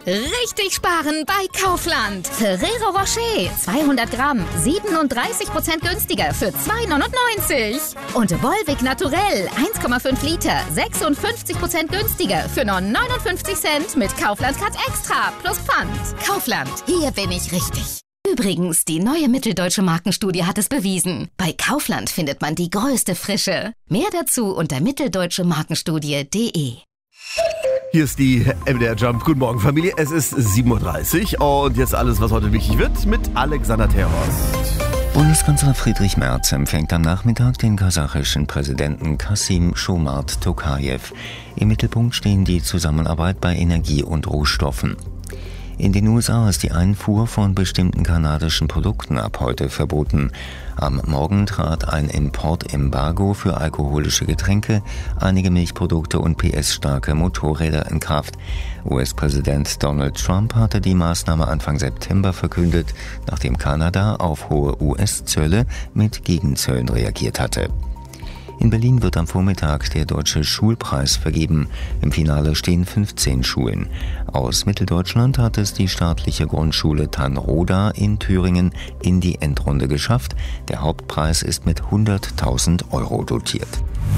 Richtig sparen bei Kaufland. Ferrero Rocher 200 Gramm 37% günstiger für 2,99. Und Volvic Naturell 1,5 Liter 56% günstiger für nur 59 Cent mit Kaufland Card Extra plus Pfand. Kaufland, hier bin ich richtig. Übrigens, die neue Mitteldeutsche Markenstudie hat es bewiesen. Bei Kaufland findet man die größte Frische. Mehr dazu unter mitteldeutsche-markenstudie.de. Hier ist die MDR Jump. Guten Morgen, Familie. Es ist 7.30 Uhr und jetzt alles, was heute wichtig wird, mit Alexander Terhorst. Bundeskanzler Friedrich Merz empfängt am Nachmittag den kasachischen Präsidenten Kassym-Jomart Tokajew. Im Mittelpunkt stehen die Zusammenarbeit bei Energie und Rohstoffen. In den USA ist die Einfuhr von bestimmten kanadischen Produkten ab heute verboten. Am Morgen trat ein Importembargo für alkoholische Getränke, einige Milchprodukte und PS-starke Motorräder in Kraft. US-Präsident Donald Trump hatte die Maßnahme Anfang September verkündet, nachdem Kanada auf hohe US-Zölle mit Gegenzöllen reagiert hatte. In Berlin wird am Vormittag der Deutsche Schulpreis vergeben. Im Finale stehen 15 Schulen. Aus Mitteldeutschland hat es die staatliche Grundschule Tannroda in Thüringen in die Endrunde geschafft. Der Hauptpreis ist mit 100.000 Euro dotiert.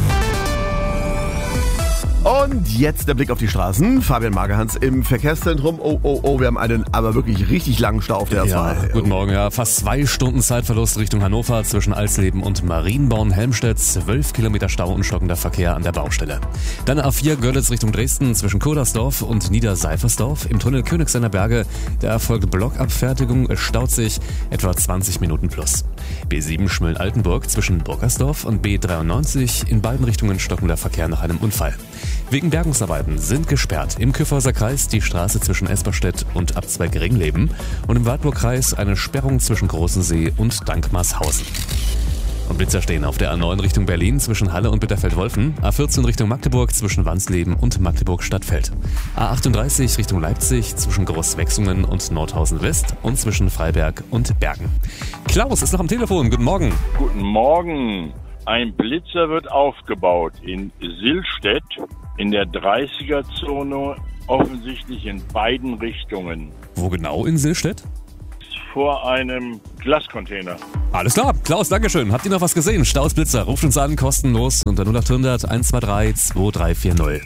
Und jetzt der Blick auf die Straßen. Fabian Magerhans im Verkehrszentrum. Oh, wir haben einen aber wirklich richtig langen Stau auf der A2. Ja, guten Morgen, ja. Fast 2 Stunden Zeitverlust Richtung Hannover zwischen Alsleben und Marienborn-Helmstedt. 12 Kilometer Stau und stockender Verkehr an der Baustelle. Dann A4 Görlitz Richtung Dresden zwischen Kurdersdorf und Niederseifersdorf. Im Tunnel Königsender Berge, da erfolgt Blockabfertigung. Es staut sich etwa 20 Minuten plus. B7 Schmölln-Altenburg zwischen Burgersdorf und B93. In beiden Richtungen stockender Verkehr nach einem Unfall. Wegen Bergungsarbeiten sind gesperrt im Kyffhäuser Kreis die Straße zwischen Esperstedt und Abzweig Ringleben und im Waldburg-Kreis eine Sperrung zwischen Großensee und Dankmarshausen. Und Blitzer stehen auf der A9 Richtung Berlin zwischen Halle und Bitterfeld-Wolfen, A14 Richtung Magdeburg zwischen Wansleben und Magdeburg-Stadtfeld, A38 Richtung Leipzig zwischen Großwechsungen und Nordhausen West und zwischen Freiberg und Bergen. Klaus ist noch am Telefon, guten Morgen. Guten Morgen. Ein Blitzer wird aufgebaut in Sillstedt in der 30er-Zone, offensichtlich in beiden Richtungen. Wo genau in Sillstedt? Vor einem Glascontainer. Alles klar, Klaus, dankeschön. Habt ihr noch was gesehen? Staus Blitzer, ruft uns an, kostenlos unter 0800 123 2340.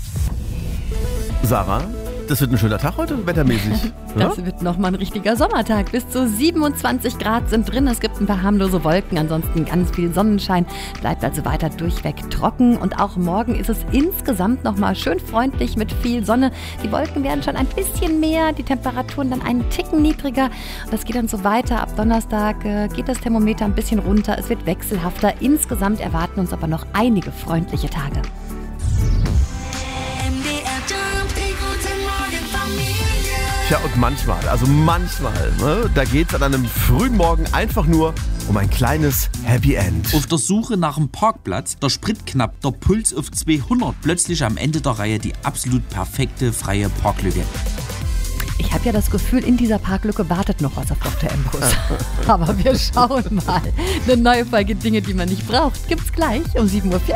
Sarah, das wird ein schöner Tag heute, wettermäßig. Das wird nochmal ein richtiger Sommertag. Bis zu 27 Grad sind drin. Es gibt ein paar harmlose Wolken, ansonsten ganz viel Sonnenschein. Bleibt also weiter durchweg trocken. Und auch morgen ist es insgesamt nochmal schön freundlich mit viel Sonne. Die Wolken werden schon ein bisschen mehr, die Temperaturen dann einen Ticken niedriger. Und das geht dann so weiter. Ab Donnerstag geht das Thermometer ein bisschen runter. Es wird wechselhafter. Insgesamt erwarten uns aber noch einige freundliche Tage. Tja, und manchmal, ne, da geht's an einem frühen Morgen einfach nur um ein kleines Happy End. Auf der Suche nach einem Parkplatz, der Sprit knapp, der Puls auf 200, plötzlich am Ende der Reihe die absolut perfekte freie Parklücke. Ich habe ja das Gefühl, in dieser Parklücke wartet noch was auf Dr. M-Bus. Aber wir schauen mal. Eine neue Folge Dinge, die man nicht braucht, gibt's gleich um 7.40 Uhr.